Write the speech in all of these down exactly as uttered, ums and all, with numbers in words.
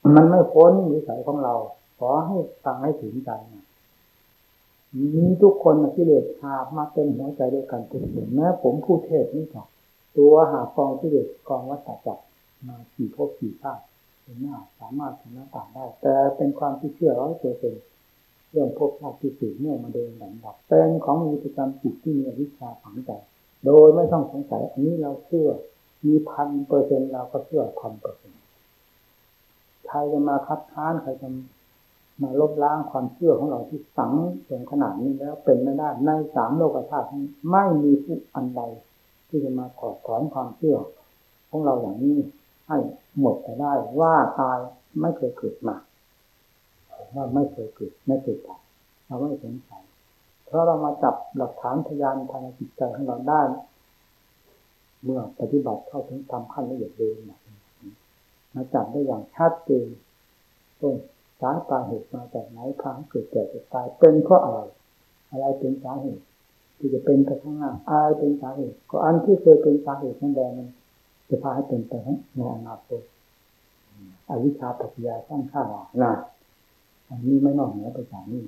มันไม่พ้นวิสัยของเราขอให้ฟังให้ถึงใจมีทุกคนกิเลสหาบมาเต็มหัวใจด้วยกันทุกคนแม้ผมผู้เทศนี่ก็ตัวหาบกองกิเลสกองวัฏจักรมากี่ภพกี่ชาติเป็นหน้าสามารถชนะต่างได้แต่เป็นความที่เชื่อร้อยเปอร์เซ็นต์เรื่องภพชาติที่สืบเนื่องมาเดินดังดับเป็นของมีประจำจิตที่มีอวิชชาฝังใจโดยไม่ต้องสงสัยอันนี้เราเชื่อมีพันเปอร์เซ็นต์เราก็เชื่อพันเปอร์เซ็นต์ใครจะมาคัดค้านใครจะมาลบล้างความเชื่อของเราที่ฝังจนขนาดนี้แล้วเป็นไม่ได้ในสามโลกธาตุไม่มีผู้อันใดที่จะมาถอดถอนความเชื่อของเราอย่างนี้ให้หมดไปได้ว่าตายไม่เคยเกิดมาว่าไม่เคยเกิดไม่เคยตายเราไม่สงสัยเพราะเรามาจับหลักฐานพยานภายในจิตใจของเราได้เมื่อปฏิบัติเข้าถึงทำขั้นละเอียดเดิมมาจับได้อย่างชัดเจนต้นสาเหตุเหตุมาจากไหนพาให้เกิดแก่เจ็บตายเป็นเพราะอะไรอะไรเป็นสาเหตุที่จะเป็นไปข้างหน้าอะไรเป็นสาเหตุก็อันที่เคยเป็นสาเหตุนั่นแหละมันจะพาให้เป็นไปในอนาคตอวิชชาปัจจยาสร้างข้ารานะอันนี้ไม่นอกเหนือไปจากนี้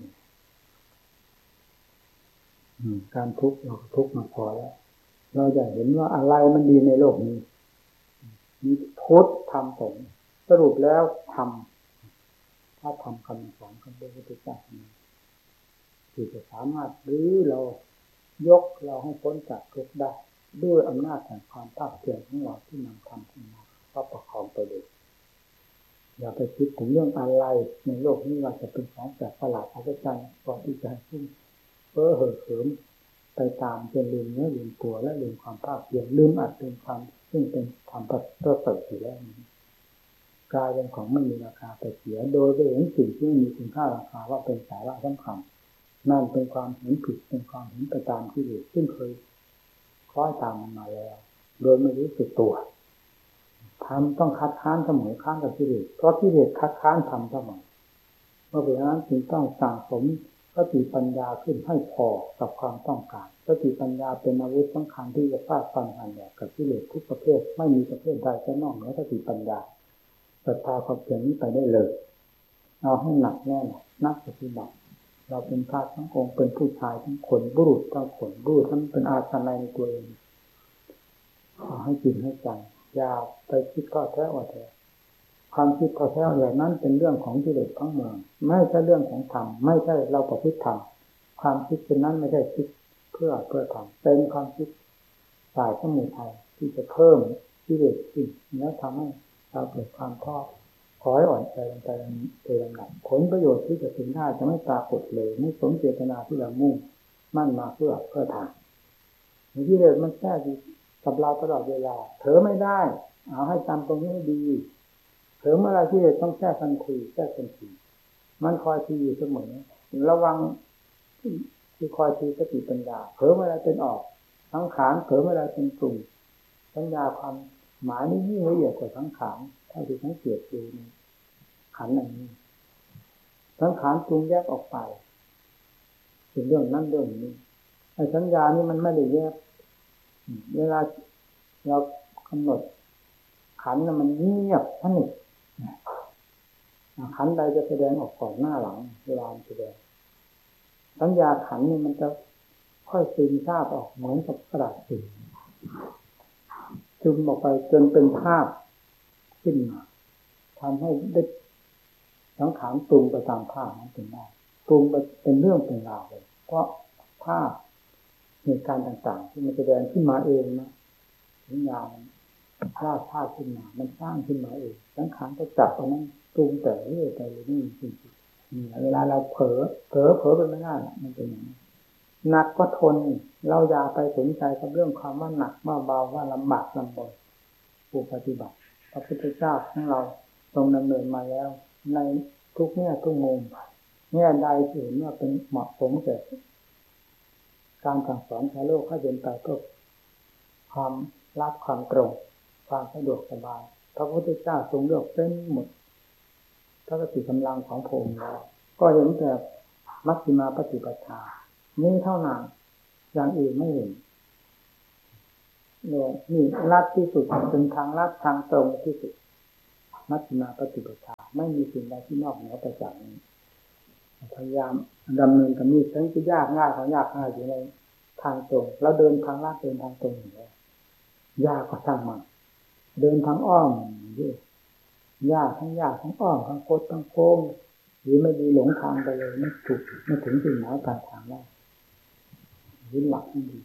การทุกข์เราทุกข์มาพอแล้วเราจะเห็นว่าอะไรมันดีในโลกนี้มีพุทธธรรมสงฆ์สรุปแล้วธรรมถ้าทำคำสอนของพระพุทธเจ้าที่จะสามารถรื้อเรายกเราให้พ้นจากทุกข์ได้ด้วยอำนาจแห่งความภาคเพียรของเราที่นำทำขึ้นมาก็ประคองไปเลยอย่าไปคิดถึงเรื่องอะไรในโลกนี้ว่าจะเป็นของแปลกประหลาดอัศจรรย์ก่อนที่จะให้พุ่งเพ้อเห่อเหิมไปตามจนลืมเนื้อลืมตัวและลืมความภาคเพียรลืมอัดเป็นความซึ่งเป็นความประเสริฐอยู่แล้วกลายเป็นของไม่มีราคาไปเสียโดยไปเห็นสิ่งที่มีคุณค่าราคาว่าเป็นสาระสำคัญนั่นเป็นความเห็นผิดเป็นความเห็นไปตามที่อื่นซึ่งเคยคล้อยตามมันมาแล้วโดยไม่รู้สึกตัวทำต้องคัดค้านเสมอค้านกับกิเลสเพราะกิเลสคัดค้านทำเสมอเพราะฉะนั้นจึงต้องสั่งสมสติปัญญาขึ้นให้พอกับความต้องการสติปัญญาเป็นอาวุธสำคัญที่จะฟาดฟันหันแหลกกับกิเลสทุกประเภทไม่มีประเภทใดจะนอกเหนือสติปัญญาศรัทธาความเพียรนี้ไปได้เลยเอาให้หนักแน่นนักปฏิบัติเราเป็นพระทั้งองค์เป็นผู้ชายทั้งคนบุรุษทั้งคนบุรุษทั้งเป็นอาชนายในตัวเองเอาให้จริงให้จังอย่าไปคิดก็แท้ว่าแท้ความคิดก็แท้อย่างนั้นเป็นเรื่องของกิเลสทั้งมวลไม่ใช่เรื่องของธรรมไม่ใช่เราประพฤติธรรมความคิดเช่นนั้นไม่ได้คิดเพื่อเพื่อธรรมเป็นความคิดฝ่ายสมุทัยที่จะเพิ่มกิเลสขึ้นแล้วทำให้เราเกิดความท้อถอยอ่อนใจลงไปโดยลำดับผลประโยชน์ที่จะถึงได้จะไม่ปรากฏเลยไม่สมเจตนาที่เรามุ่งมั่นมาเพื่อเพื่อทางกิเลสมันแค่กับเราตลอดเวลาเผลอไม่ได้เอาให้จำตรงนี้ให้ดีเผลอเมื่อไรกิเลสต้องแก้ทันทีแก้ทันทีมันคอยทีอยู่เสมอระวังที่คอยทีสติปัญญาเผลอเมื่อไรเป็นออกสังขารเผลอเมื่อไรเป็นกลุ่มสัญญาความหมายนี่ยิ่งละเอียดกว่าสังขารเท่าที่สังเกตดูในขันธ์อย่างนี้สังขารปรุงแยกออกไปเป็นเรื่องนั้นเรื่องนี้ไอ้สัญญานี่มันไม่ได้แยกเวลาเรากำหนดขันธ์น่ะมันเงียบสนิทขันธ์ใดจะแสดงออกก่อนหน้าหลังเวลาแสดงสัญญาขันธ์นี่มันจะค่อยซึมซาบออกเหมือนกับกระดาษสีซึมออกไปจนเป็นภาพขึ้นมาทำให้ได้สังขารปรุงไปตามภาพนั้นเป็นได้ปรุงไปเป็นเรื่องเป็นราวเลยเพราะภาพเหตุการณ์ต่างๆที่มันแสดงขึ้นมาเองนะสัญญาภาพภาพขึ้นมามันสร้างขึ้นมาเองสังขารก็จับเอานั้นปรุงแต่เรื่อยไปเลยนี่จริงๆเวลาเราเผลอเผลอเผลอไปไม่ได้มันเป็นอย่างนี้หนักก็ทนเราอย่าไปสนใจกับเรื่องความว่าหนักว่าเบาว่าลำบากลำบนผู้ปฏิบัติพระพุทธเจ้าของเราทรงดำเนินมาแล้วในทุกแง่ทุกมุมแง่ใดที่เห็นว่าเป็นเหมาะสมแก่การสั่งสอนชาวโลกให้เป็นไปเพื่อความรักความตรงความสะดวกสบายพระพุทธเจ้าทรงเลือกเป็นหมดพระกติกำลังของพระองค์แล้วก็เห็นแต่มัชฌิมาปฏิปทานี่เท่านั้นอย่างอื่นไม่เห็นเนี่ยนี่ลัดที่สุดเป็นทางลัดทางตรงที่สุดมัชฌิมาปฏิปทาไม่มีสิ่งใดที่นอกเหนือไปจากนี้พยายามดำเนินกับนี้ทั้งจะยากง่ายของยากง่ายอยู่ในทางตรงแล้วเดินทางลาดเดินทางตรงอยู่แล้วยากก็ช่างมันเดินทางอ้อมด้วยยากทั้งยากทั้งอ้อมทั้งโคตรทั้งโค้งหรือไม่ดีหลงทางไปเลยไม่ถูกไม่ถึงจุดหมายปลายทางได้ยึดหลักให้ดี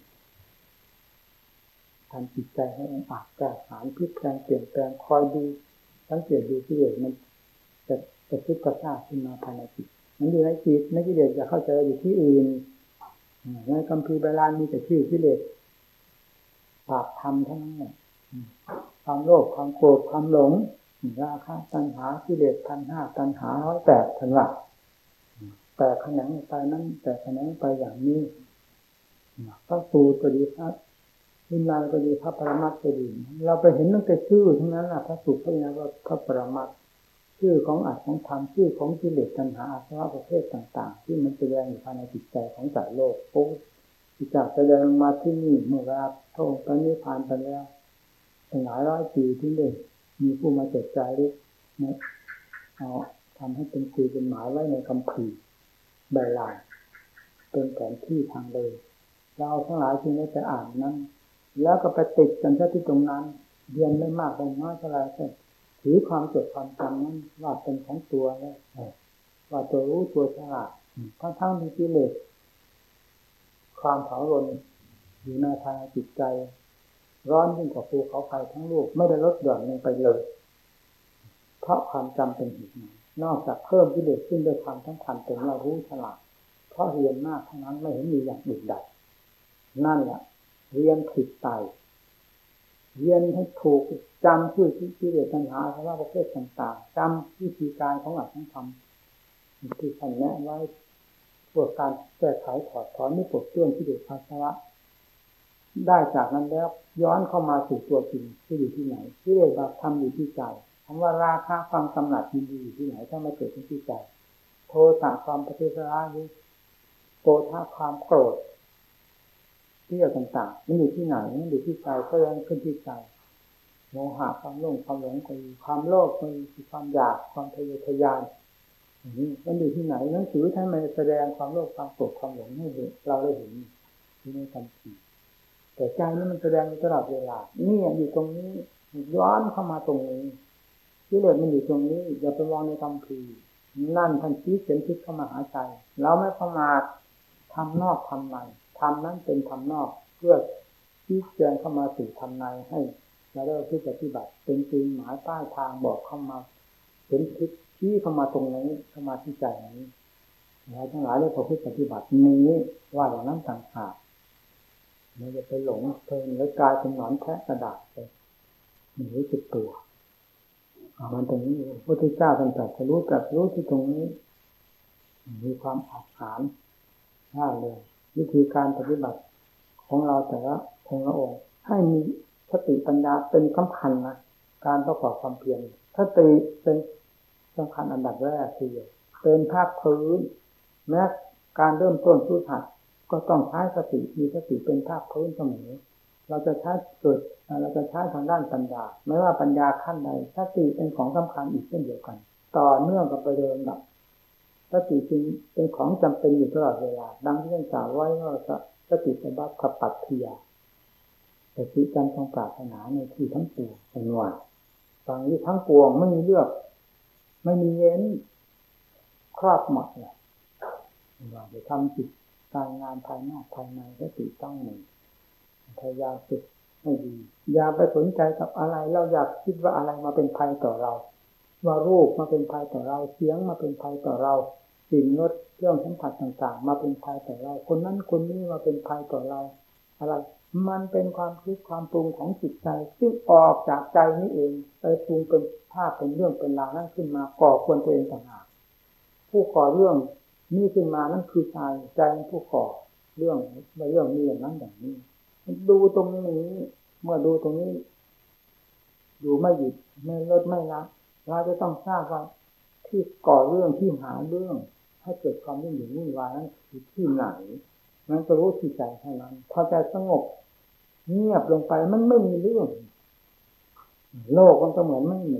ทำจิตใจให้องอาจแก้หานพลิกแปลงเปลี่ยนแปลงคอยดูสังเกตดูกิเลสมันจะจะคิดกระชากขึ้นมาภายในจิตมันอยู่ในจิตไม่กิเลสจะเข้าใจอยู่ที่อื่นในคัมภีร์โบราณมีแต่ชื่อกิเลสบาปธรรมทั้งนั้นความโลภความโกรธความหลงราคะตัณหากิเลสพันห้าตัณหาร้อยแปดทันว่าแต่ขนังไปนั้นแต่ขนังไปอย่างนี้พระสูตรก็ดีพระวินัยก็ดีพระปรมัตถ์ก็ดีเราไปเห็นตั้งแต่ชื่อทั้งนั้นน่ะพระสูตรพระวินัยว่าพระปรมัตถ์ชื่อของอัตถของธรรมชื่อของกิเลสตัณหาอาสวะประเภทต่างๆที่มันแสดงอยู่ภายในจิตใจของสัตว์โลกโอ้ที่จะแสดงมาที่นี่เมื่อเวลาพระองค์ตอนนี้ผ่านไปแล้วหลายร้อยปีที่ได้มีผู้มาจดจารึกนะเอาทำให้เป็นคุยเป็นหมายไว้ในคัมภีร์ใบลานเป็นแผนที่ทางเดินเราทั้งหลายที่ได้จะอ่านนั้นแล้วก็ไปติดกันที่ตรงนั้นเรียนไม่มากไม่น้อยเท่าไหร่ก็ถือความจดความจำนั้นว่าเป็นของตัวแล้วว่าตัวรู้ตัวฉลาดทั้งทั้งมีกิเลสความเผารนอยู่ในภายในจิตใจร้อนยิ่งกว่าภูเขาไฟทั้งลูกไม่ได้ลดหย่อนลงไปเลยเพราะความจำเป็นเหตุนั้นนอกจากเพิ่มกิเลสขึ้นด้วยความทั้งพันเป็นเรารู้ฉลาดเพราะเรียนมากเท่านั้นไม่เห็นมีอย่างอื่นใดนั่นแหละเรียนผิดไปเรียนให้ถูกจำชื่อกิเลสตัณหาเพราะว่าประเภทต่างๆจำวิธีการของหลักของธรรมที่ท่านแนะไว้พวกการแก้ไขถอดถอนไม่ปลดเปลื้องกิเลสอาสวะได้จากนั้นแล้วย้อนเข้ามาสู่ตัวจริงที่อยู่ที่ไหนกิเลสบาปธรรมอยู่ที่ใจคำว่าราคะความกำหนัดยินดีอยู่ที่ไหนถ้าไม่เกิดที่ใจโทสะความปฏิฆะหรือโกฏะความโกรธเรื่องต่างๆมันอยู่ที่ไหนมันอยู่ที่ใจก็ยังขึ้นที่ใจโมหะความหลงความหลงก็มีความโลภก็มีความอยากความทะเยอทะยานนี่มันอยู่ที่ไหนหนังสือท่านไม่แสดงความโลภความโกรธความหลงให้เราได้เห็นที่ในคำพีแต่ใจนี่มันแสดงตลอดเวลานี่อยู่ตรงนี้ย้อนเข้ามาตรงนี้ที่เหลือมันอยู่ตรงนี้อย่าไปมองในคำพีนั่นท่านชี้เข็มทิศเข้ามาหาใจเราไม่ประมาททำนอกทำในทำนั้นเป็นทำนอกเพื่อชี้แจงเข้ามาสู่ทำในให้เราได้ที่ปฏิบัติเป็นจริงหมายป้ายทางบอกเข้ามาเห็นทิศชี้เข้ามาตรงนี้เข้ามาที่ใจนี้เราทั้งหลายได้พอพิปฏิบัตินี้ว่าอย่างนั้นต่างหากไม่จะไปหลงเพลินแล้วกลายเป็นหนอนแทะกระดาษไปไม่รู้สึกตัวมันตรงนี้พระพุทธเจ้าท่านตรัสรู้ตรัสรู้ที่ตรงนี้มีความอาถรรพ์น่าเลยวิธีการปฏิบัติของเราแต่ละองค์ละองค์ให้มีสติปัญญาเป็นสำคัญนะการประกอบความเพียรสติเป็นสำคัญอันดับแรกทีเดียวเป็นภาคพื้นแม้การเริ่มต้นฝึกหัดก็ต้องใช้สติมีสติเป็นภาคพื้นเสมอเราจะใช้เกิดเราจะใช้ทางด้านปัญญาไม่ว่าปัญญาขั้นใดสติเป็นของสำคัญอีกเช่นเดียวกันต่อเนื่องกับไปเดิมดับสติจึงเป็นของจำเป็นอยู่ตลอดเวลาดังที่ท่านกล่าวไว้ว่าสติสัมปชัญญะปัตถิยาสติการทรงปรารถนาในที่ทั้งปวงเป็นว่าฟังที่ทั้งปวงไม่มีเลือกไม่มีเว้นครอบหมดเลยว่าจะทำจิตการงานภายนอกภายในสติต้องมีพยายามฝึกให้ดีอย่าไปสนใจกับอะไรเราอยากคิดว่าอะไรมาเป็นภัยต่อเราว่ารูปมาเป็นภัยต่อเราเสียงมาเป็นภัยต่อเราสิ่งรสเครื่องสัมผัสต่างๆมาเป็นภัยต่อเราคนนั้นคนนี้มาเป็นภัยต่อเราอะไรมันเป็นความคิดความปรุงของจิตใจซึ่งออกจากใจนี้เองไปปรุงเป็นภาพเป็นเรื่องเป็นราวนั่นขึ้นมาก่อควรตัวเองต่างหากผู้ก่อเรื่องนี้ขึ้นมานั่นคือใจใจผู้ก่อเรื่องในเรื่องนี้อย่างนั้นอย่างนี้ดูตรงนี้เมื่อดูตรงนี้อยู่ไม่หยุดไม่ลดไม่ละเราจะต้องทราบว่าที่ก่อเรื่องที่หาเรื่องให้เกิดความยุ่งเหยิงวุ่นวายนั้นคือที่ไหนนั้นก็รู้ที่ใจเท่านั้นพอใจสงบเงียบลงไปมันไม่มีเรื่องโลกมันก็เหมือนไม่มี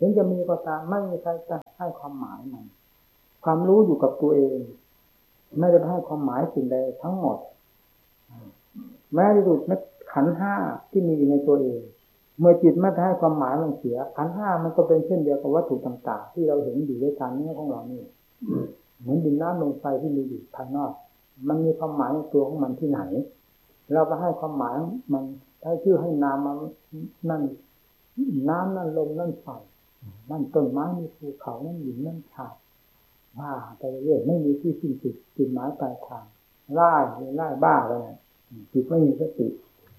ถึงจะมีก็ตามไม่มีใครจะให้ความหมายมันความรู้อยู่กับตัวเองไม่ได้ให้ความหมายสิ่งใดทั้งหมดแม้ที่สุดนักขันธ์ห้าที่มีอยู่ในตัวเองเมื่อจิตไม่ได้ให้ความหมายมันเสียขันธ์ห้ามันก็เป็นเช่นเดียวกับวัตถุต่างๆที่เราเห็นอยู่ด้วยตาเนื้อของเรานี่เหมือนดินน้ำลมไฟที่มีอยู่ภายนอกมันมีความหมายในตัวของมันที่ไหนเราไปให้ความหมายมันให้ชื่อให้นามมันนั่นน้ำนั่นลมนั่นไฟนั่นต้นไม้นี่ภูเขานั่นหินนั่นชายว่าไปเรื่อยไม่มีที่สิ้นสุดจุดหมายปลายทางไล่ไล่บ้าไปนะจิตไม่มีสติ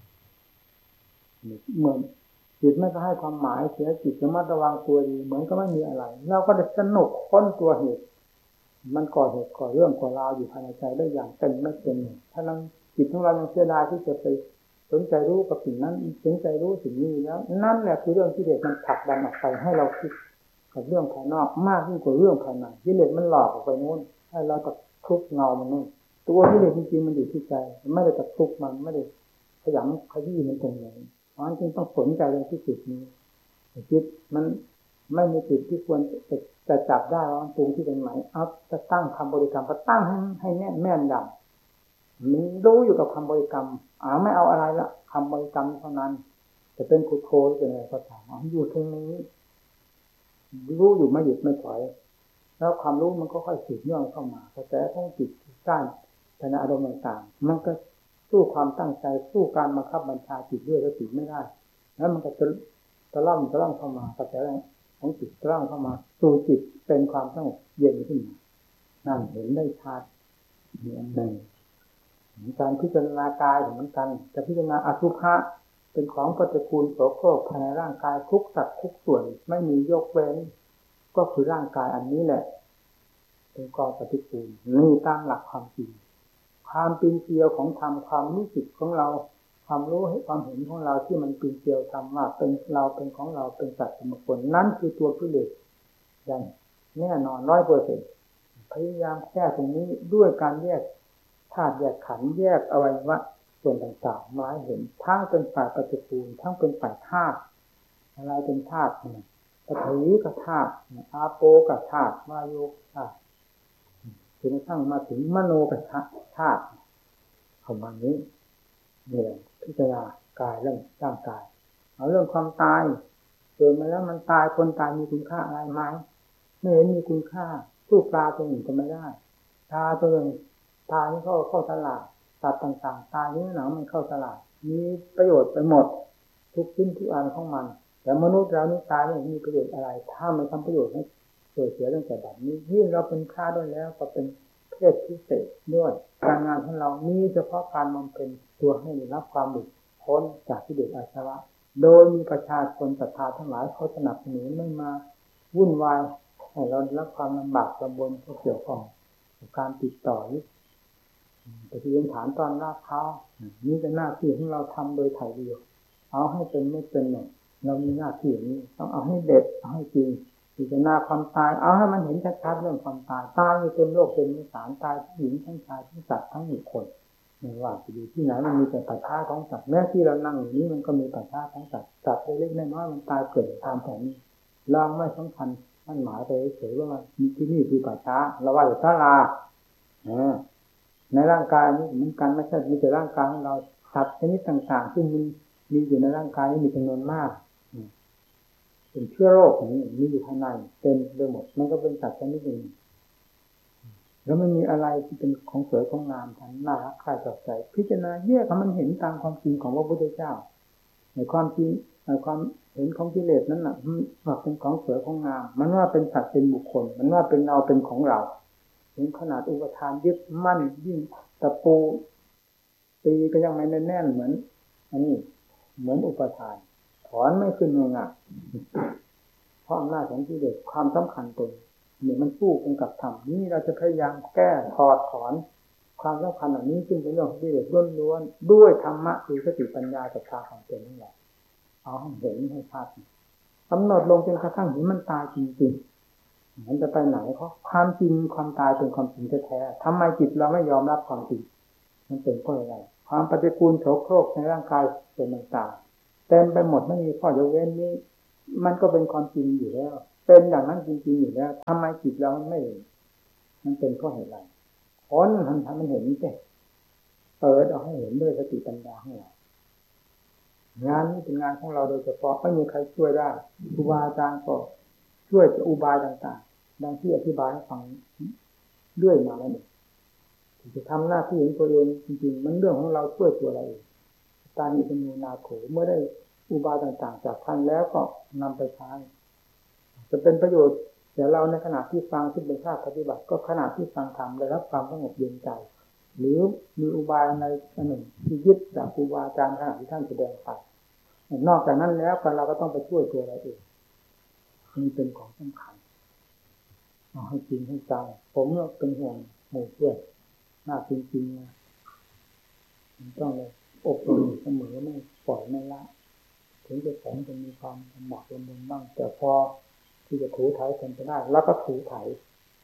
เหมือนจิตไม่ก็ให้ความหมายเสียจิตจะมัดระวังตัวดีเหมือนก็ไม่มีอะไรเราก็จะสนุกค้นตัวเหตุมันก่อเหตุก่อเรื่องก่อราวอยู่ภายในใจได้อย่างเต็มไม่เต็มถ้านั้นจิตของเรายังเสียดายที่จะไปสนใจรู้กับสิ่งนั้นสนใจรู้สิ่งนี้แล้วนั่นแหละคือเรื่องที่เด็กมันผลักดันออกไปให้เราคิดกับเรื่องภายนอกมากยิ่งกว่าเรื่องภายในที่เด็กมันหลอกออกไปโน้นให้เราตะคุบเงามันโน้นตัวที่เด็กจริงๆมันอยู่ที่ใจไม่ได้ตะคุบมันไม่ได้ขยำขยี้มันตรงไหนเพราะฉะนั้นจึงต้องสนใจในที่จุดนี้จิตมันไม่มีจุดที่ควรจะจะจับได้ว่าตรงที่ตรงไหนอัพจะตั้งคำบริกรรมก็ตั้งให้ให้แน่นแม่นดำมันรู้อยู่กับคำบริกรรมอ่าไม่เอาอะไรละคำบริกรรมเท่านั้นจะเป็นพุทโธหรือเป็นอะไรก็ตามอยู่ตรงนี้รู้อยู่ไม่หยุดไม่ถอยแล้วความรู้มันก็ค่อยสืบเนื่องเข้ามากระแสของจิตด้านแต่ในอารมณ์ต่างๆมันก็สู้ความตั้งใจสู้การบังคับบัญชาจิตด้วยสติไม่ได้แล้วมันก็จะตะล่อมตะล่อมเข้ามากระแสของจิตตะล่อมเข้ามาสู่จิตเป็นความสงบเย็นขึ้นมานั่นเห็นได้ชัดเหมือนหนึ่งการพิจารณากายเหมือนกันจะพิจารณาอสุภะเป็นของปฏิกูลโสโครกภายในร่างกายทุกสัดทุกส่วนไม่มียกเว้นก็คือร่างกายอันนี้แหละเป็นกองปฏิกูลนี่ตามหลักความจริงความปีนเกลียวของธรรมความรู้สึกของเราความรู้ให้ความเห็นของเราที่มันปีนเกลียวธรรมว่าเป็นเราเป็นของเราเป็นสัตว์เป็นบุคคลนั่นคือตัวกิเลสอย่างแน่นอน ร้อยเปอร์เซ็นต์ พยายามแก้ตรงนี้ด้วยการแยกธาตุแยกขันธ์แยกอวัยวะส่วนต่างๆมาให้เห็นทั้งเป็นฝ่ายปฏิกูลทั้งเป็นฝ่ายธาตุอะไรเป็นธาตุเนี่ยปฐวีกับธาตุอาโปกับธาตุวายโยกับธาตุจนกระทั่งมาถึงมโนกับธาตุของมันนี้เนี่ยพิจารณากายเรื่องร่างกายเอาเรื่องความตายเกิดมาแล้วมันตายคนตายมีคุณค่าอะไรไหมไม่เห็นมีคุณค่าสู้ปลาตัวหนึ่งก็ไม่ได้ปลาตัวหนึ่งตายนี่เข้าเข้าตลาดสัตว์ต่างๆตายนี่หนังมันเข้าตลาดมีประโยชน์ไปหมดทุกชิ้นทุกอันของมันแต่มนุษย์เรานี่ตายไม่มีประโยชน์อะไรถ้าไม่ทำประโยชน์ให้เกิดเสียตั้งแต่บัดนี้ยิ่งเราเป็นพระด้วยแล้วก็เป็นเพศพิเศษด้วยการงานของเรามีเฉพาะการบำเพ็ญตัวให้ได้รับความหลุดพ้นจากกิเลสอาสวะโดยมีประชาชนศรัทธาทั้งหลายเขาสนับสนุนไม่มาวุ่นวายให้เราได้รับความลำบากลำบนเพราะเกี่ยวข้องกับการติดต่อปฏิบัติฐานตอนรากเขานี่เป็นหน้าที่ของเราทำโดยถ่ายเดียวเอาให้เป็นไม่เป็นหนึ่งเรามีหน้าที่อย่างนี้ต้องเอาให้เด็ดเอาให้จริงพิจารณาความตายเอาให้มันเห็นชัดๆเรื่องความตายตายอยู่เต็มโลกเต็มสารตายทั้งหญิงทั้งชายทั้งสัตว์ทั้งบุคคลไม่ว่าจะอยู่ที่ไหนมันมีแต่ปัจจัยของสัตว์แม้ที่เรานั่งอยู่นี้มันก็มีปัจจัยของสัตว์สัตว์เล็กๆน้อยๆมันตายเกิดตามแผนนี้ลองไม่สำคัญมันหมายไปเฉยๆว่ามีที่นี่คือปัจจัยเราว่าอยู่ศาลาในร่างกายนี้เหมือนกันไม่ใช่มีแต่ร่างกายของเราสัตว์ชนิดต่างๆซึ่งมีมีอยู่ในร่างกายนี้มีจำนวนมากเป็นเชื้อโรคนี้มีอยู่ภายในเต็มไปหมดมันก็เป็นสัตว์ชนิดหนึ่งแล้วมันมีอะไรที่เป็นของสวยของงามทั้งน่ารักใคร่ชอบใจพิจารณาแยกให้มันเห็นตามความจริงของพระพุทธเจ้าในความจริงในความเห็นของกิเลสนั้นน่ะว่าเป็นของสวยของงามมันว่าเป็นสัตว์เป็นบุคคลมันว่าเป็นเราเป็นของเราถึงขนาดอุปทานยึดมั่นยิ่งตะปูตีก็ยังไม่แน่นเหมือนอันนี้เหมือนอุปทานถอนไม่ขึ้นง่ายๆเพราะอำนาจของกิเลสความสำคัญตนเนี่ยมันสู้กันกับธรรมนี่เราจะพยายามแก้ถอดถอนความสำคัญเหล่านี้ซึ่งเป็นเรื่องของกิเลสล้วนๆด้วยธรรมะคือสติปัญญากับทางของตนนั่นแหละเอาให้เห็นให้ชัดกำหนดลงจนกระทั่งเห็นมันตายจริงๆมันจะไปไหนเพราะความจริงความตายเป็นความจริงแท้ๆทำไมจิตเราไม่ยอมรับความจริงมันเป็นเพราะอะไรความปฏิกูลโสโครกในร่างกายส่วนต่างๆเต็มไปหมดไม่มีข้อยกเว้นนี้มันก็เป็นความจริงอยู่แล้วเป็นอย่างนั้นจริงๆอยู่แล้วทำไมจิตเราไม่มันเป็นเพราะเหตุไรค้นมันทำมันเห็นนี่สิเปิดเอาให้เห็นด้วยสติปัญญาของเรางานนี้เป็นงานของเราโดยเฉพาะไม่มีใครช่วยได้ครูบาอาจารย์ก็ช่วยอุบายต่างๆดังที่อธิบายให้ฟังเรื่อยมาแล้วนี่จะทำหน้าที่ของตัวเองจริงๆมันเรื่องของเราช่วยตัวเราเองตานิเป็นโนนาโขเมื่อได้อุบายต่างๆจากท่านแล้วก็นำไปใช้จะเป็นประโยชน์เดี๋ยวเราในขณะที่ฟังที่เป็นภาคปฏิบัติก็ขณะที่ฟังธรรมได้รับความสงบเย็นใจหรือมีอุบายในอันหนึ่งที่ยึดจากครูบาอาจารย์ขณะที่ท่านแสดงไปนอกจากนั้นแล้วเราก็ต้องไปช่วยตัวเราเองนี่เป็นของสำคัญเอาให้จริงให้จังผมเนี่ยเป็นห่วงหมู่เพื่อนมากจริงๆนะมันต้องเลยอบรมเสมอไม่ปล่อยไม่ละถึงจะของจะมีความลำบากลำบนบ้างแต่พอที่จะถูถ่ายกันไปได้แล้วก็ถูถ่าย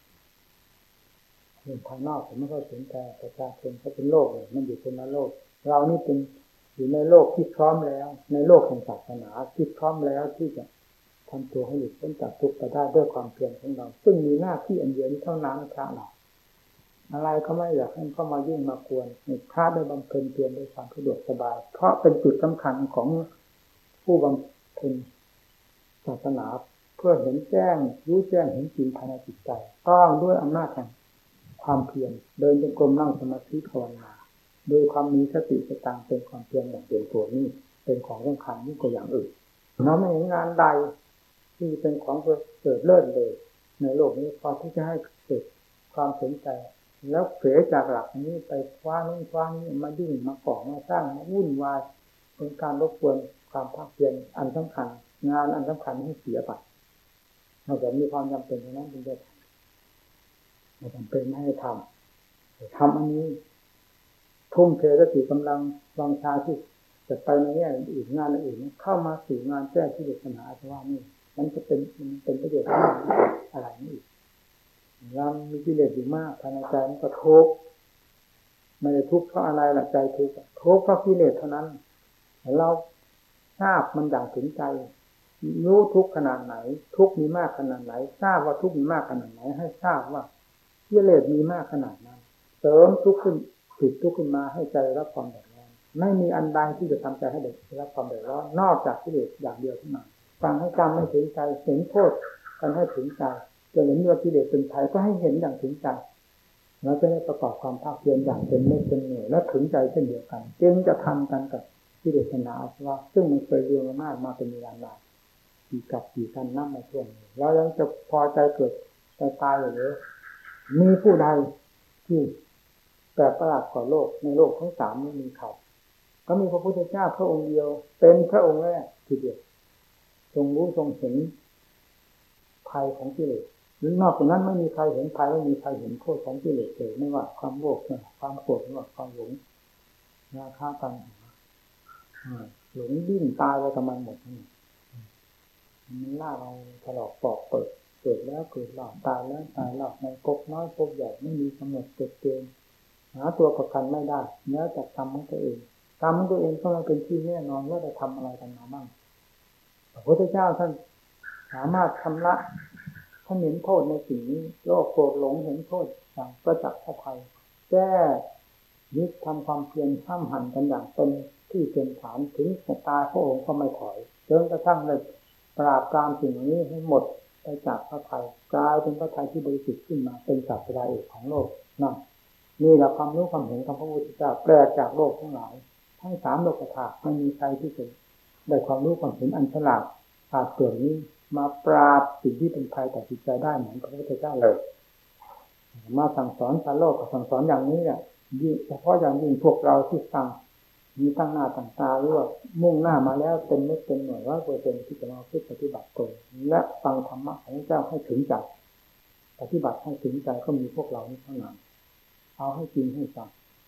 เรื่องภายนอกผมไม่ค่อยสนใจประชาชนเขาเป็นโลกเลยมันอยู่คนละโลกเรานี่เป็นอยู่ในโลกที่พร้อมแล้วในโลกของศาสนาที่พร้อมแล้วที่จะทำตัวให้หลุดพ้นจากทุกข์ไปได้ด้วยความเพียรของเราซึ่งมีหน้าที่อันเดียวนี้เท่านั้นพระเราอะไรก็ไม่อยากให้เข้ามายุ่งมากวนพระได้บำเพ็ญเพียรด้วยความสะดวกสบายเพราะเป็นจุดสำคัญของผู้บำเพ็ญศาสนาเพื่อเห็นแจ้งรู้แจ้งเห็นจริงภายในจิตใจต้องด้วยอำนาจแห่งความเพียรเดินจงกรมนั่งสมาธิภาวนาโดยความมีสติสตังเป็นความเพียรอย่างเต็มตัวนี้เป็นของสำคัญยิ่งกว่าอย่างอื่นเราไม่เห็นงานใดที่เป็นของเกิดเลิศเลยในโลกนี้พอที่จะให้เกิดความสนใจแล้วเผยจากหลักนี้ไปคว้านู่นคว้านี่มาดิ้นมาก่อมาสร้างมาวุ่นวายเป็นการรบกวนความภาคเพียรอันสำคัญงานอันสำคัญให้เสียไปนอกจากมีความจำเป็นเท่านั้นจึงจะไม่จำเป็นไม่ให้ทำทำอันนี้ทุ่มเทสติกำลังวางชาที่จะไปในแง่อื่นงานอื่นเข้ามาสู่งานแก้ที่เด็กปัญหาเพราะว่านี่มันจะเป็นมันเป็นประโยชน์อะไรนี่อีกเรามีกิเลสอยู่มากภายในใจมันก็ทุกข์ไม่ได้ทุกข์เพราะอะไรล่ะใจทุกข์ทุกข์เพราะกิเลสเท่านั้นเราทราบมันอย่างถึงใจรู้ทุกข์ขนาดไหนทุกข์มีมากขนาดไหนทราบว่าทุกข์มีมากขนาดไหนให้ทราบว่ากิเลสมีมากขนาดนั้นเสริมทุกข์ขึ้นติดทุกข์ขึ้นมาให้ใจรับความเดือดร้อนไม่มีอันใดที่จะทำใจให้ได้รับความเดือดร้อนนอกจากกิเลสอย่างเดียวเท่านั้นฟังให้จำให้ถึงใจเห็นโทษกันให้ถึงใจจะเห็นว่ากิเลสเป็นภัยก็ให้เห็นอย่างถึงใจแล้วจะได้ประกอบความภาคเพียรอย่างเต็มเม็ดเต็มหน่วยและถึงใจเช่นเดียวกันจึงจะทำกันกับกิเลสนาอาสวะซึ่งมันเคยเรียงมากมาเป็นเวลานานกี่กับกี่กันนั่งมาช่วงแล้วยังจะพอใจเกิดใจตายอยู่เลยมีผู้ใดที่แปลกประหลาดกว่าโลกในโลกทั้งสามไม่มีใครก็มีพระพุทธเจ้าพระองค์เดียวเป็นพระองค์แรกทีเดียวทรงรู้ทรงเห็นภัยของกิเลสหรือนอกจากนั้นไม่มีใครเห็นภัยไม่มีใครเห็นโทษของกิเลสเลยไม่ว่าความโลภความโกรธหรือว่าความหลงราคะตัณหาหลงดิ้นตายไปกับมันหมดนี่มันล่าเราถลอกปอกเปิดเกิดแล้วเกิดหลอกตายแล้วตายหลอกในภพน้อยภพใหญ่ไม่มีกำหนดกฎเกณฑ์หาตัวประกันไม่ได้เนื้อจากกรรมของตัวเองกรรมของตัวเองก็ไม่เป็นที่แน่นอนว่าจะทำอะไรกันมาบ้างพระพุทธเจ้าท่านสามารถชำระท่านเห็นโทษในสิ่งนี้โลภโกรธหลงเห็นโทษอย่างประจักษ์ภัยแก้ยึดทำความเพียรห้ามหันกันอย่างเป็นที่เป็นฐานถึงจะตายพระองค์ก็ไม่ถอยจนกระทั่งเลยปราบปรามสิ่งนี้ให้หมดไปจากพระทัยกลายเป็นพระทัยที่บริสุทธิ์ขึ้นมาเป็นศาสดาเอกของโลกนั่นนี่แหละความรู้ความเห็นของพระพุทธเจ้าแปลกจากโลกทั้งหลายทั้งสามโลกธาตุไม่มีใครที่จะได้ความรู้ความเห็นอันฉลาดขาดเปลือกนี้มาปราบสิ่งที่เป็นภัยต่อจิตใจได้เหมือนพระพุทธเจ้าเลยมาสั่งสอนชาวโลกก็สั่งสอนอย่างนี้เนี่ยเฉพาะอย่างยิ่งพวกเราที่ฟังมีตั้งหน้าตั้งตาหรือว่ามุ่งหน้ามาแล้วเป็นเม็ดเป็นหน่วยว่าเปอร์เซ็นต์ที่จะมาพึ่งปฏิบัติตนและฟังธรรมะของพระเจ้าให้ถึงใจปฏิบัติให้ถึงใจก็มีพวกเรานี้เท่านั้นเอาให้จริงให้จัง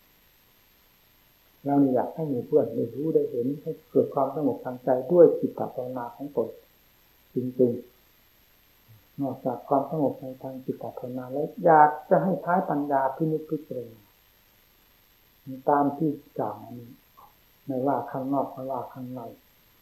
เราอยากให้มีเพื่อนได้รู้ได้เห็นให้เกิดความสงบทางใจด้วยจิตตภาวนาของตนจริงๆนอกจากความสงบในทางจิตตภาวนาแล้วอยากจะให้ใช้ปัญญาพินิจพิจารณาตามที่กล่าวนี้ไม่ว่าข้างนอกไม่ว่าข้างใน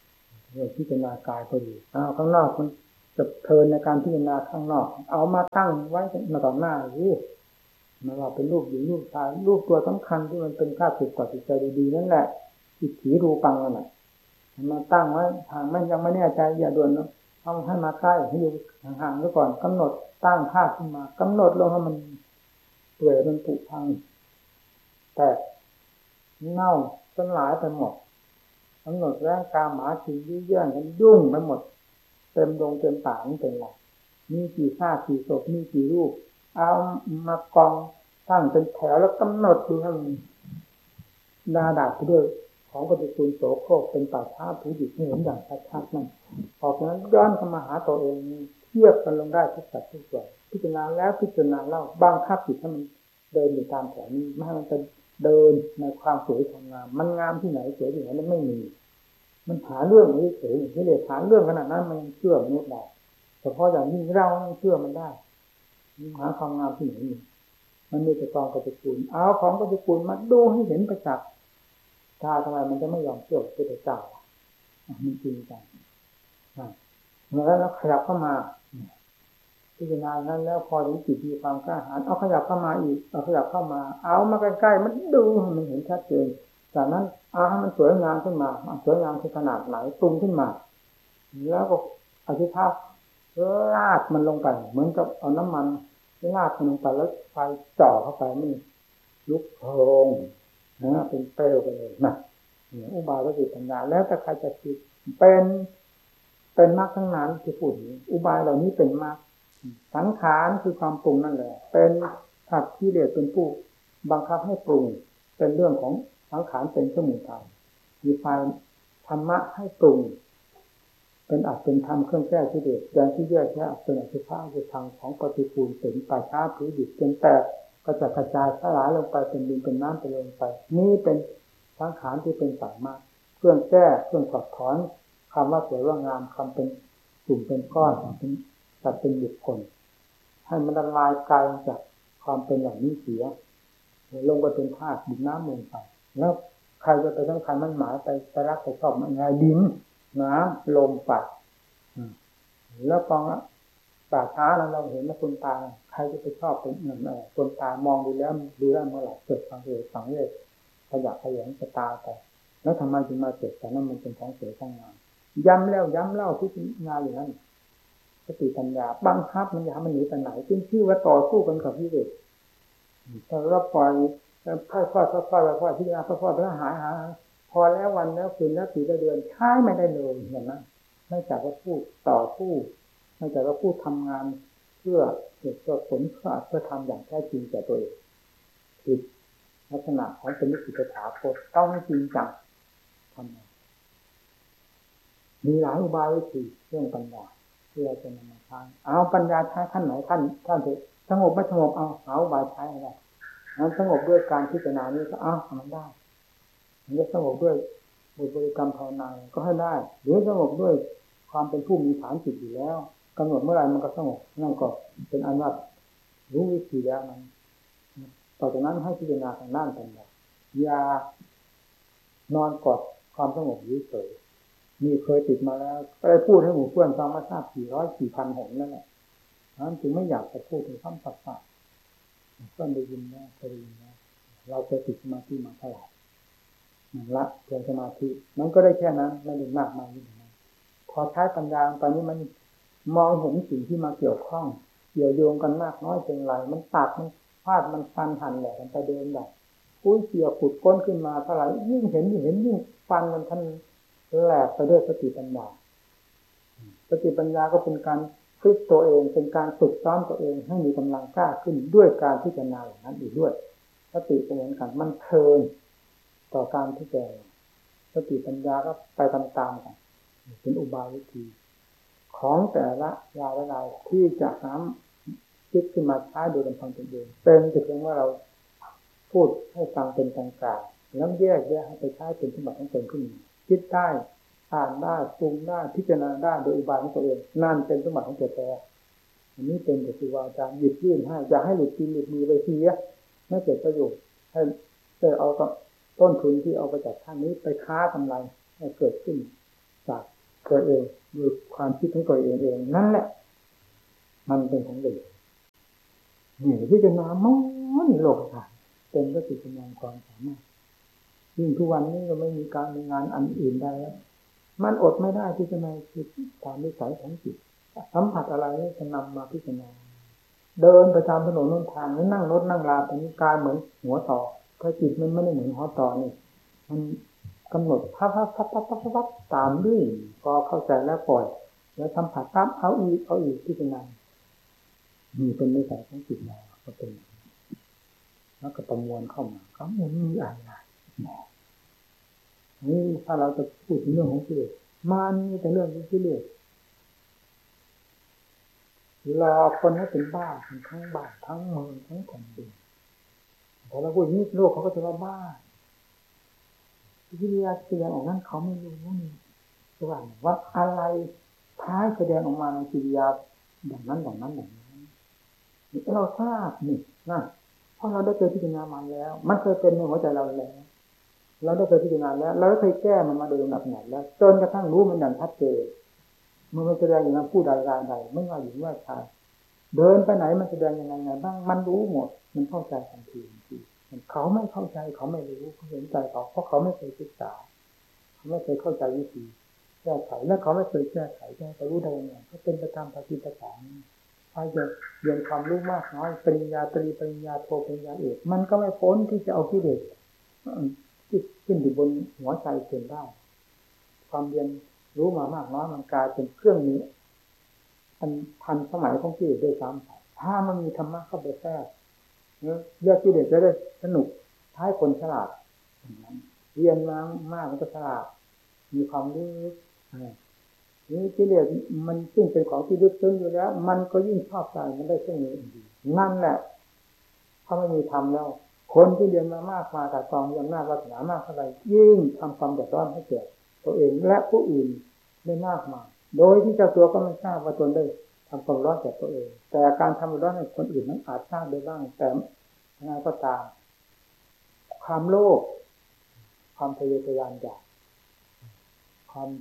เรื่องพิจารณากายก็ดีเอาข้างนอกมันจะเพลินในการพิจารณาข้างนอกเอามาตั้งไว้มาต่อหน้ารู้มาว่าเป็นรูปหญิงรูปชายรูปตัวสำคัญที่มันเป็นข้าศึกต่อจิตใจดีๆนั่นแหละอิทธิรูปังนั่นแหละมาตั้งไว้ทางไม่ยังไม่แน่ใจอย่าด่วนนะเอาให้มาใกล้ให้อยู่ห่างๆไว้ก่อนกำหนดตั้งภาพขึ้นมากำหนดลงให้มันเปื่อยมันผุพังแต่เน่าสลายไปหมดกำหนดร่างกายหมาจียื้อเยื่อกันยุ่งไปหมดเต็มดงเต็มป่านี่เป็นไรมีกี่ซากกี่ศพมีกี่รูปเอามากองตั้งเป็นแถวแล้วกำหนดดูให้มันดาดาไปด้วยของปฏิกูลโสโครกเป็นป่าช้าผูดิบให้เห็นอย่างชัดๆนั่นออกนั้นย้อนเข้ามาหาตัวเองเทียบกันลงได้ทุกสัดทุกส่วนพิจารณาแล้วพิจารณาเล่าบังคับจิตให้มันเดินอยู่ตามแถวนี้ไม่ให้มันเป็นเดินในความสวยความงามมันงามที่ไหนสวยที่ไหนมันไม่มีมันหาเรื่องไม่เฉยไม่ได้หาเรื่องขนาดนั้นมันยังเชื่อมนุษย์ได้แต่พออย่างนี้เรายังเชื่อมันได้หาความงามที่ไหนมีมันมีแต่กองปฏิกูลเอาของปฏิกูลมาดูให้เห็นประจักษ์ถ้าทำไมมันจะไม่ยอมเชื่อพระเจ้ามันจริงจังแล้วแล้วขยับเข้ามาพิจารณานั้นแล้วพอถึงจิตมีความกล้าหาญเอาขยับเข้ามาอีกเอาขยับเข้ามาเอามาใกล้ๆมันดูมันเห็นชัดเจนจากนั้นเอาให้มันสวยงามขึ้นมาสวยงามที่ขนาดไหนปรุงขึ้นมาแล้วก็อธิภาพลาดมันลงไปเหมือนกับเอาน้ำมันลาดมันลงไปแล้วไฟจ่อเข้าไปนี่ลุกโพงนะเป็นเปลวไปเลยนะอุบายก็คือปัญญาแล้วแต่ใครจะคิดเป็นเป็นมรรคทั้งนั้นที่พูดนี้อุบายเหล่านี้เป็นมรรคสังขารคือความปรุงนั่นแหละเป็นขัดกิเลสเป็นผู้บังคับให้ปรุงเป็นเรื่องของสังขารเป็นสมุทัยมีไฟธรรมะให้ปรุงเป็นอัตเป็นธรรมเครื่องแก้กิเลสอย่างที่แยกแยะเป็นอสุภะอสุภังของปฏิปูลเป็นป่าช้าผือดิบจนแตกก็จะกระจายสลายลงไปเป็นดินเป็นน้ำไปลงไปนี่เป็นสังขารที่เป็นสามารถเครื่องแก้เครื่องถอดถอนคำว่าสวยว่างามคำเป็นกลุ่มเป็นก้อนเป็นจัดเป็นบุคคลให้มันละลายกายจากความเป็นอย่างนี้เสียลงไปเป็นธาตุดินน้ำลงไปแล้วใครจะไปสำคัญมันหมายไปไปรักไปชอบมันไงดินน้ำลมไฟแล้วกองป่าช้านั้นเราเห็นว่าคนตาใครจะไปชอบเป็นเหมือนอะไรคนตามองดูแล้วดูได้เมื่อไหร่เกิดความเสียสังเวชขยับขยันจะตาไปแล้วทำไมจึงมาเกิดแต่นั้นมันเป็นของเสียข้างงานย้ำแล้วย้ำเล่าที่งานอย่างนั้นสติปัญญาบังคับมันอย่ามันหนีไปไหนจึงชื่อว่าต่อสู้กันกับพิเรกถ้าเราปล่อยค่อยๆค่อยๆค่อยๆค่อยๆพิจารณาค่อยๆไปแล้วหายหายพอแล้ววันแล้วคืนแล้วปีแล้วเดือนใช้ไม่ได้เลยอย่างนั้นไม่จากว่าพูดต่อสู้ไม่จากว่าพูดทำงานเพื่อเหตุเพื่อผลเพื่อเพื่อทำอย่างแท้จริงแก่ตัวเองคือลักษณะของเป็นนิสิตถาคตต้องจริงจังทำมีหลายอุบายวิธีเรื่องปัญญาที่เราจะนำมาใช้เอาปัญญาใช้ขั้นไหนขั้นขั้นเถอะสงบไม่สงบเอาเอาอุบายใช้อะไรนั้นสงบด้วยการพิจารณานี้ก็เอาทำได้มันจะสงบด้วยบริกรรมภาวนาก็ให้ได้หรือสงบด้วยความเป็นผู้มีฐานจิตอยู่แล้วกำหนดเมื่อไรมันก็สงบนั่นก็เป็นอันว่ารู้วิธีแล้วนั้นต่อจากนั้นให้พิจารณาทางด้านปัญญาอย่านอนกอดความสงบเฉยๆนี่เคยติดมาแล้วก็ได้พูดให้หมู่เพื่อนฟังมาทราบสี่ร้อยสี่พันหนนั่นแหละนั้นจึงไม่อยากจะพูดถึงคำศัพท์เพื่อนได้ยินนะเคยได้ยินนะเราเคยติดสมาธิมาเท่าไหร่นั่นละเพียงสมาธินั้นก็ได้แค่นั้นไม่ได้มากมายนี่นะพอใช้ปัญญาตอนนี้มันมองเห็นสิ่งที่มาเกี่ยวข้องเกี่ยวโยงกันมากน้อยเพียงไรมันตัดมันพาดมันฟันหั่นแหละมันไปเดินแบบปุ้ยเกี่ยวขุดก้นขึ้นมาเท่าไหร่ยิ่งเห็นยิ่งเห็นยิ่งฟันมันท่านแหลกไปด้วยสติปัญญาสติปัญญาก็เป็นการฝึกตัวเองเป็นการฝึกซ้อมตัวเองให้มีกำลังกล้าขึ้นด้วยการพิจารณาอย่างนั้นอีกด้วยสติก็เหมือนกันมันเพลินต่อการพิจารณาสติปัญญาก็ไปตามๆกันเป็นอุบายวิธีของแต่ละยาละลายที่จะนำคิดขึ้นมาใช้โดยลำพังตนเองเป็นแต่เพียงว่าเราพูดให้ฟังเป็นกลางๆแล้วแยกแยะให้ไปใช้เป็นสมบัติของตนขึ้นคิดได้อ่านได้ปรุงได้พิจารณาได้โดยอุบายของตัวเองนั่นเป็นสมบัติของตัวแท้อันนี้เป็นแต่ครูบาอาจารย์หยิบยื่นให้อย่าให้หลุดกินหลุดมือไปเสียไม่เกิดประโยชน์ให้ได้เอาต้นทุนที่เอาไปจากท่านนี้ไปค้ากำไรให้เกิดขึ้นจากตัวเองด้วยความคิดของตัวเองเองนั่นแหละมันเป็นของเด็กนี่ที่จะนามอนโลกค่ะเป็นก็ติดกำลังความสามารถยิ่งทุกวันนี้ก็ไม่มีการมีงานอันอื่นใดแล้วมันอดไม่ได้ที่จะมาคิดตามนิสัยของจิตสัมผัสอะไรจะนำมาพิจารณาเดินไปตามถนนนนทางหรือนั่งรถนั่งราตอนนี้กายเหมือนหัวต่อถ้าจิตมันไม่ได้เหมือนหัวต่อนี่มันกำหนดพับพับพับพับพับพับตามด้วยพอเข้าใจแล้วปล่อยแล้วสัมผัสปั๊บเอาอีกเอาอีกพิจารณานี่เป็นนิสัยของจิตเราก็เป็นแล้วก็ประมวลเข้ามาก็ไม่มีอะไรนี่ถ้าเราจะพูดถึงเรื่องของกิเลสมันมีแต่เรื่องของกิเลสรอคนให้เป็นบ้าทั้งบ้าทั้งเมืองทั้งแผ่นดินพอเราพูดนี้โลกเขาก็จะว่าบ้าวิทยาแสดงออกนั้นเขาไม่รู้นี่ว่าว่าอะไรท้ายแสดงออกมาในกิริยาอย่างนั้นอย่างนั้นอย่างนั้นนี่เราทราบนี่นะเพราะเราได้เคยพิจารณามาแล้วมันเคยเป็นในหัวใจเราแล้วเราได้เคยพิจารณาแล้วเราได้เคยแก้มันมาโดยลำดับหนักแล้วจนกระทั่งรู้มันอย่างชัดเจนเมื่อมันแสดงอย่างนั้นผู้ใดรายใดไม่ว่าหญิงว่าชายเดินไปไหนมันแสดงยังไงไงบ้างมันรู้หมดมันเข้าใจทันทีทันทีเขาไม่เข้าใจเขาไม่รู้เขาเห็นใจเขาเพราะเขาไม่เคยศึกษาเขาไม่เคยเข้าใจวิธีแก้ไขและเขาไม่เคยแก้ไขแก้จะรู้ได้ยังไงเขาเป็นประจำปฏิปทาใครจะเรียนความรู้มากน้อยปริญญาตรีปริญญาโทปริญญาเอกมันก็ไม่พ้นที่จะเอากิเลสที่ขึ้นอยู่บนหัวใจเกินได้ความเรียนรู้มามากน้อยมันกลายเป็นเครื่องนี้อันทันสมัยของกิเลสด้วยซ้ำถ้ามันมีธรรมะเข้าไปแทรกเลือกกิเลสจะได้สนุกท้ายคนฉลาดเรียนมามากมันก็ฉลาดมีความรู้นี่กิเลสมันซึ่งเป็นของที่ลึกซึ้งอยู่แล้วมันก็ยิ่งชอบใจมันได้เครื่องนี้ดีนั่นแหละถ้าไม่มีธรรมแล้วคนที่เรียนมามากมาแต่กองยังหน้าวาสนามากเท่าไหร่ยิ่งทำความเดือดร้อนให้แก่ตัวเองและผู้อื่นได้มากมายโดยที่เจ้าตัวก็ไม่ทราบว่าตนได้ทำความร้อนแก่ตัวเองแต่การทำร้อนให้คนอื่นนั้นอาจทราบได้บ้างแต่งานก็ตามความโลภความทะเยอทะยานอยากความ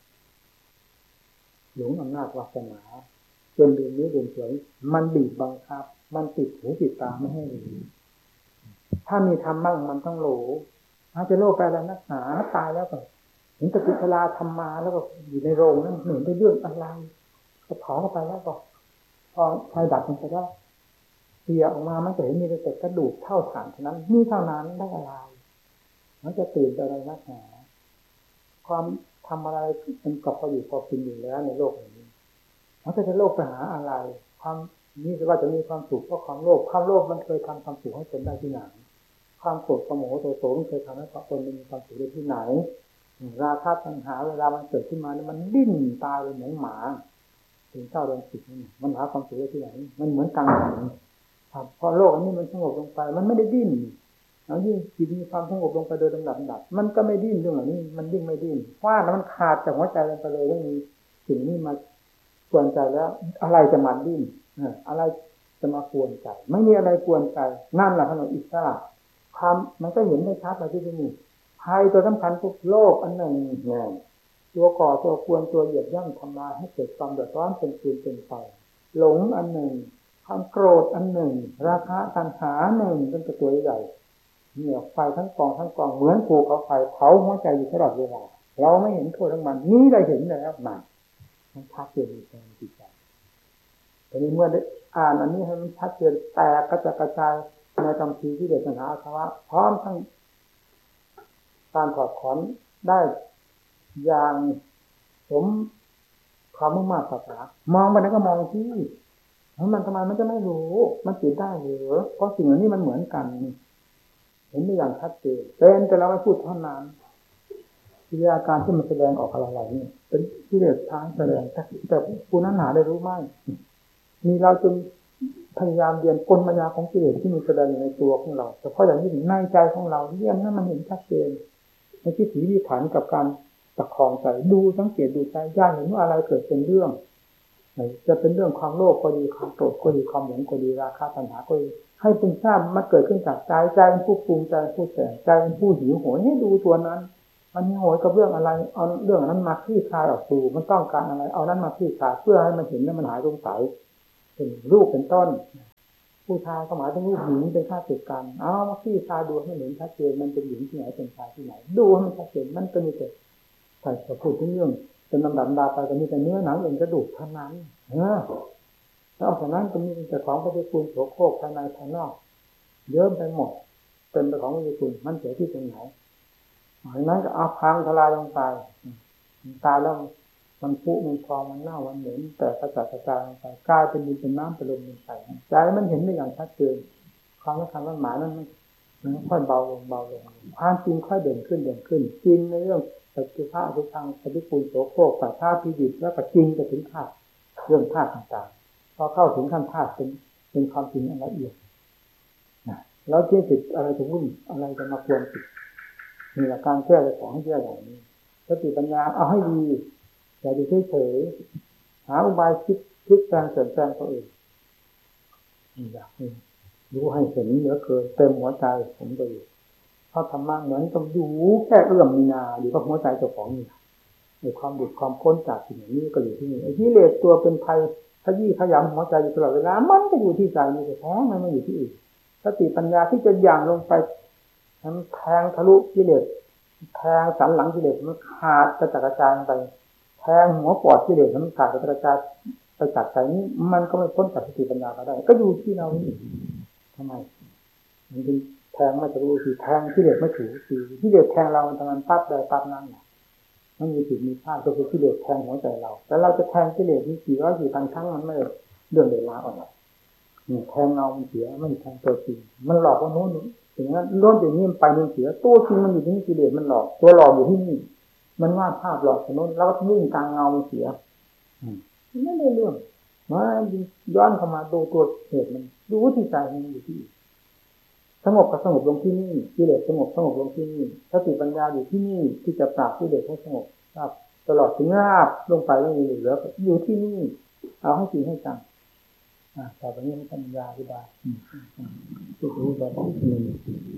หลงอำนาจวาสนาจนลืมนี้ลืมเฉยมันบีบบังคับมันติดหูติดตาไม่ให้รู้ถ้ามีทำบ้างมันต้องโหลอาจจะโลภไปแล้วนักหนาตายแล้วก็เห็นตะกิจลาทำมาแล้วก็อยู่ในโรงนั่นเหมือนได้เรื่องอะไรก็ถอนเข้าไปแล้วก็พอไฟดับมันจะได้เสียออกมามันจะเห็นมีแต่กระดูกเท่าฐานเท่านั้นนี่เท่านั้นได้อะไรมันจะตื่นอะไรนักหนาความทำอะไรมันกับพออยู่พอกินอยู่แล้วในโลกนี้มันก็จะโลภไปหาอะไรความนี่คือว่าจะมีความสุขเพราะความโลภความโลภมันเคยทำความสุขให้ตนได้ที่ไหนความโกรธความโมโหโทโสมันเคยทำให้ตนมีความสุขได้ที่ไหนราคะตัณหาเวลามันเกิดขึ้นมาเนี่ยมันดิ้นตายเหมือนหมาถึงเจ้าเดินจิตนี่มันหาความสุขได้ที่ไหนมันเหมือนกังหันครับพอโลกอันนี้มันสงบลงไปมันไม่ได้ดิ้นแล้วยิ่งจิตมีความสงบลงไปโดยลำดับดับมันก็ไม่ดิ้นเรื่องเหล่านี้มันดิ้นไม่ดิ้นว่าแล้วมันขาดจากหัวใจลงไปเลยเรื่องนี้สิ่งนี้มาควนใจแล้วอะไรจะมาดิ้นอะไรจะมากวนใจไม่มีอะไรกวนใจนั่นแหละขนมอิสระความมันก็เห็นได้ชัดไปที่นี่ภัยตัวสำคัญทุกโลกอันหนึ่งเนี่ยตัวก่อตัวควรตัวเหยียบย่ำทำลายให้เกิดความเดือดร้อนเป็นคืนเป็นไฟหลงอันหนึ่งความโกรธอันหนึ่งราคะตัณหาหนึ่งเป็นตัวใหญ่เนี่ยไฟทั้งกองทั้งกองเหมือนภูเขาไฟเผาหัวใจอยู่ตลอดเวลาเราไม่เห็นโทษทั้งมันนี่ได้เห็นแล้วมันมันชัดเจนในจิตใจแต่นี้เมื่อได้อ่านอันนี้ให้มันชัดเจนแตกกระจายกระจายในคำพีที่เดชนาอาสวะพร้อมทั้งการถอดถอนได้อย่างสมความมุ่งมั่นปรารถนามองไปไหนก็มองที่แล้วมันทำไมมันจะไม่รู้มันติดได้หรือเพราะสิ่งเหล่านี้มันเหมือนกันเห็นได้อย่างชัดเจนเป็นแต่เราไม่พูดเท่านั้นวิทยาการที่มันแสดงออกอะไรๆนี่เป็นที่เด็ดทางแสดงแต่แต่ผู้นั้นหาได้รู้ไหมมีเราจึงพยายามเรียนกลมายาของกิเลสที่มีแสดงอยู่ในตัวของเราแต่เพราะอย่างนี้ในใจของเราเรียนนั้นมันเห็นชัดเจนในที่ถีวิถันกับการประคองใจดูสังเกตดูใจย่าเห็นว่าอะไรเกิดเป็นเรื่องจะเป็นเรื่องความโลภก็ดีความโกรธก็ดีความหลงก็ดีราคะตัณหาก็ดีให้เป็นทราบมันเกิดขึ้นจากใจใจเป็นผู้ปรุงใจผู้แต่งใจเป็นผู้หิวโหยให้ดูตัวนั้นมันโหยกับเรื่องอะไรเอาเรื่องนั้นมาคลี่คลายออกสู่มันต้องการอะไรเอานั้นมาคลี่คลายเพื่อให้มันเห็นและมันหายสงสัยเป็นรูปเป็นต้นผู้ชายก็หมายถึงรูปหญิงเป็นค่าศึกกันเอามาคลี่คลายดูให้เห็นชัดเจนมันเป็นหญิงที่ไหนเป็นชายที่ไหนดูให้มันชัดเจนมันก็มีแต่ใส่กระพูดถึงเรื่องเป็นลำดับดาไปก็มีแต่เนื้อหนังเอ็นกระดูกเท่านั้นเออแล้วจากนั้นก็มีแต่ของปฏิกูลโสโครกภายในภายนอกเยอะไปหมดเป็นของปฏิกูลมันเสียที่ตรงไหนหลังนั้นก็เอาพังทลายลงไปตายแล้วมันพุมันพองมันเน่ามันเหม็นแต่กระจัดกระจายลงไปกลายเป็นดินเป็นน้ำเป็นลมเป็นไฟใจมันเห็นได้อย่างชัดเจนความสำคัญมันหมายนั้นมันค่อยเบาลงเบาลงความจริงค่อยเด่นขึ้นเด่นขึ้นจริงในเรื่องปฏิภาณทุกทางปฏิปูลโสโครกปัจฉาพิจิตแล้วก็จริงจะถึงธาตุเรื่องธาตุต่างๆพอเข้าถึงขั้นธาตุเป็นเป็นความจริงอันละเอียดนะแล้วที่จิตอะไรจะวุ่นอะไรจะมาควรจิตมีหลักการแก้ของแก้อย่างนี้สติปัญญาเอาให้ดีอย่าดูเฉยๆหาอุบายคิดคิดแปลงเปลี่ยนแปลงตัวเองอยากให้รู้ให้เห็นเหลือเกินเต็มหัวใจผมก็อยู่เพราะธรรมะเหมือนกับอยู่แค่เอื้อมมีนาอยู่กับหัวใจเจ้าของนี่ในความบุญความพ้นจากสิ่งนี้ก็อยู่ที่นี่ไอ้กิเลสตัวเป็นภัยขยี้ขยำหัวใจอยู่ตลอดเวลามันก็อยู่ที่ใจนี่แท้มันไม่อยู่ที่อื่นสติปัญญาที่จะย่างลงไปมันแทงทะลุกิเลสแทงสันหลังกิเลสมันขาดกระจัดกระจายไปแทงหัวปอดกิเลสมันขาดกระจัดกระจายไปจากใจนี้มันก็ไม่พ้นจากสติปัญญาก็ได้ก็อยู่ที่เรานี่ทำไมมันเป็นแทงไม่ทะลุคือแทงกิเลสไม่ถูกคือกิเลสแทงเรามันทำงานปั๊บได้ปั๊บนั่นมันมีจุดมีพลาดก็คือกิเลสแทงหัวใจเราแต่เราจะแทงกิเลสนี่กี่ร้อยกี่พันครั้งมันไม่เรื่องเวลาอ่อนนี่แทงเงามันเสียไม่แทงตัวจริงมันหลอกว่าโน้นอย่างนั้นล้นอย่างนี้มันไปมันเสียตัวจริงมันอยู่ที่นี่กิเลสมันหลอกตัวหลอกอยู่ที่นี่มันวาดภาพหลอกโน้นแล้วก็วิ่งกลางเงามันเสียไม่ได้เรื่องมาย้อนเข้ามาดูตัวเหตุมันดูที่ใจมันอยู่ที่สงบก็สงบลงที่นี่กิเลสสงบสงบลงที่นี่สติปัญญาอยู่ที่นี่ที่จะปราบกิเลสให้สงบครับตลอดถึงราบลงไปไม่มีเหลืออยู่ที่นี่เอาให้จริงให้จังอ่าต่อไปนี้ให้ปัญญาอธิบายอืมรู้แบบนี้